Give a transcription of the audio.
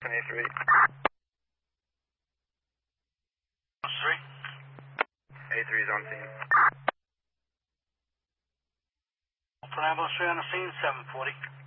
A3. A3 is on scene. Triangle 3 on the scene, 740.